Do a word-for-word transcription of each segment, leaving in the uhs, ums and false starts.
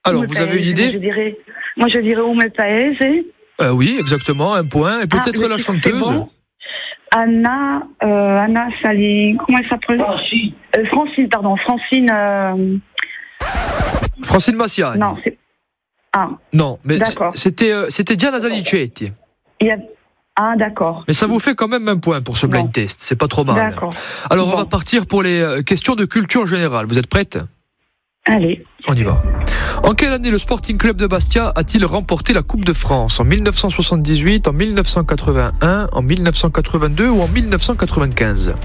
Alors, Ume vous avez une Paese, idée? moi je, dirais, moi, je dirais Ume Paese. euh, Oui, exactement, un point. Et peut-être Ah, la le titre, chanteuse. c'est bon. Anna, euh, Anna Sali, comment elle s'appelle? Francine. Euh, Francine, pardon, Francine. Euh... Francine Massiani. Non, c'est. Ah. Non, mais D'accord. c'était, euh, c'était Diana Zalicetti. Il y a... Ah, d'accord. Mais ça vous fait quand même un point pour ce blind Bon. test, c'est pas trop mal. D'accord. Alors, Bon. on va partir pour les euh, questions de culture générale. Vous êtes prête? Allez. On y va. En quelle année le Sporting Club de Bastia a-t-il remporté la Coupe de France? En dix-neuf cent soixante-dix-huit, en dix-neuf cent quatre-vingt-un, en dix-neuf cent quatre-vingt-deux ou en dix-neuf cent quatre-vingt-quinze?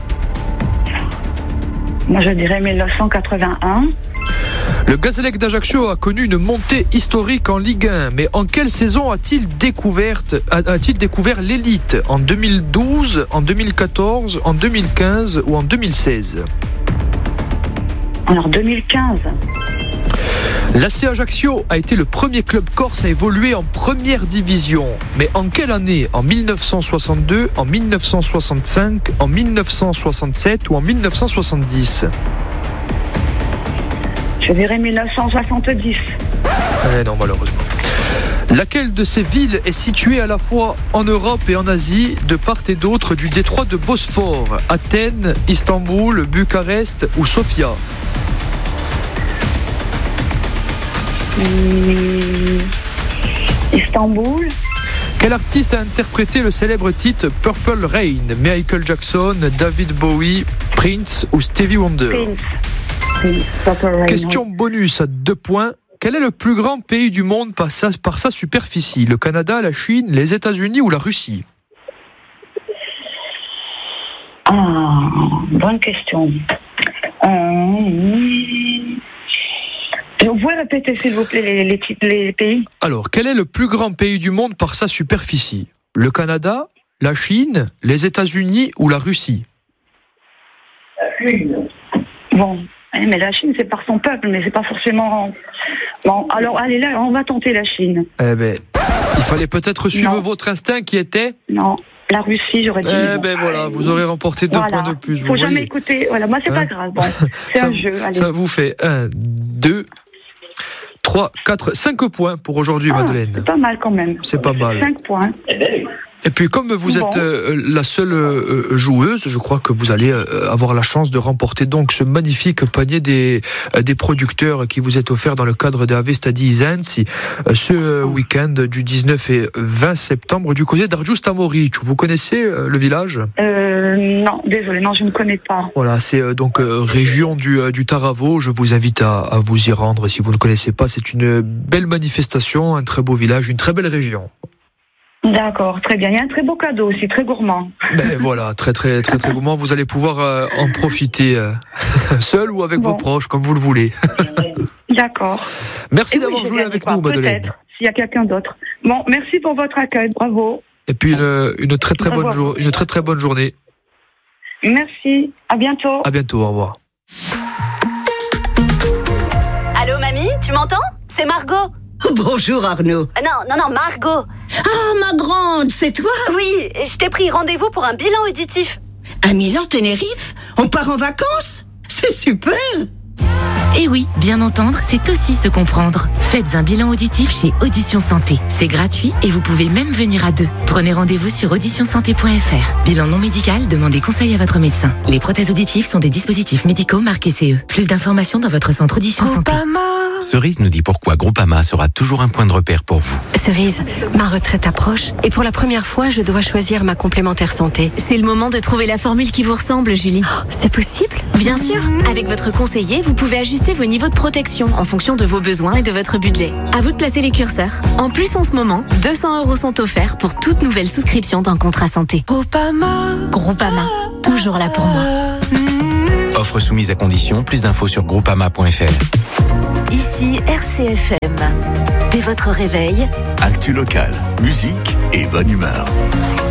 Moi, je dirais dix-neuf cent quatre-vingt-un. Le Gazélec d'Ajaccio a connu une montée historique en Ligue un, mais en quelle saison a-t-il découvert, a-t-il découvert l'élite? En deux mille douze, en deux mille quatorze, en deux mille quinze ou en deux mille seize? Alors, deux mille quinze. L'A C Ajaccio a été le premier club corse à évoluer en première division. Mais en quelle année? En dix-neuf cent soixante-deux, en dix-neuf cent soixante-cinq, en dix-neuf cent soixante-sept ou en dix-neuf cent soixante-dix? Je dirais dix-neuf cent soixante-dix. Eh non, malheureusement. Laquelle de ces villes est située à la fois en Europe et en Asie, de part et d'autre du détroit de Bosphore? Athènes, Istanbul, Bucarest ou Sofia? Hum, Istanbul. Quel artiste a interprété le célèbre titre Purple Rain? Michael Jackson, David Bowie, Prince ou Stevie Wonder? Prince. Prince. Purple Rain, Question oui. bonus à deux points. Quel est le plus grand pays du monde par sa, par sa superficie? Le Canada, la Chine, les États-Unis ou la Russie? Ah, bonne question. Euh, Vous pouvez répéter, s'il vous plaît, les, les, titres, les pays? Alors, quel est le plus grand pays du monde par sa superficie? Le Canada, la Chine, les États-Unis ou la Russie? Bon, mais la Chine, c'est par son peuple, mais c'est pas forcément... Bon, alors, allez, là, on va tenter la Chine. Eh ben, il fallait peut-être suivre Non. votre instinct qui était... Non, la Russie, j'aurais dit. Eh bon. ben voilà, vous aurez remporté deux Voilà. points de plus. Faut vous jamais voyez. écouter. Voilà, moi, c'est Hein pas grave. Bon, c'est ça, un jeu. Allez. Ça vous fait un, deux, trois, quatre, cinq points pour aujourd'hui, Ah, Madeleine. c'est pas mal quand même. C'est pas mal. cinq points. Et puis comme vous Bon. êtes euh, la seule euh, joueuse, je crois que vous allez euh, avoir la chance de remporter donc ce magnifique panier des, euh, des producteurs qui vous est offert dans le cadre de Avestadi Isensi euh, ce euh, week-end du dix-neuf et vingt septembre du côté d'Argiustamoric. Vous connaissez euh, le village? Euh, non, désolé, non, je ne connais pas. Voilà, c'est euh, donc euh, région du, euh, du Taravo. Je vous invite à, à vous y rendre si vous ne connaissez pas. C'est une belle manifestation, un très beau village, une très belle région. D'accord, très bien. Il y a un très beau cadeau aussi, très gourmand. Ben voilà, très très très très gourmand. Vous allez pouvoir euh, en profiter euh, seul ou avec Bon. vos proches, comme vous le voulez. D'accord. Merci Et oui, d'avoir je joué gagne avec pas, nous, Madeleine. Peut-être, s'il y a quelqu'un d'autre. Bon, merci pour votre accueil, bravo. Et puis une, une très très bonne Au revoir. jour, une très très bonne journée. Merci, à bientôt. À bientôt, au revoir. Allô, mamie, tu m'entends? C'est Margot. Bonjour Arnaud. Euh, non, non, non, Margot. Ah, ma grande, c'est toi? Oui, je t'ai pris rendez-vous pour un bilan auditif. À Milan-Tenerife? On part en vacances? C'est super! Et oui, bien entendre, c'est aussi se comprendre. Faites un bilan auditif chez Audition Santé. C'est gratuit et vous pouvez même venir à deux. Prenez rendez-vous sur audition santé point f r. Bilan non médical, demandez conseil à votre médecin. Les prothèses auditives sont des dispositifs médicaux marqués C E. Plus d'informations dans votre centre Audition Santé. Cerise nous dit pourquoi Groupama sera toujours un point de repère pour vous. Cerise, ma retraite approche et pour la première fois, je dois choisir ma complémentaire santé. C'est le moment de trouver la formule qui vous ressemble, Julie. Oh, c'est possible? Bien sûr, avec votre conseiller, vous pouvez ajuster vos niveaux de protection en fonction de vos besoins et de votre budget. À vous de placer les curseurs. En plus, en ce moment, deux cents euros sont offerts pour toute nouvelle souscription d'un contrat santé. Groupama. Groupama, toujours là pour moi. Offre soumise à condition, plus d'infos sur groupama point f r. Ici R C F M. Dès votre réveil, actu local, musique et bonne humeur.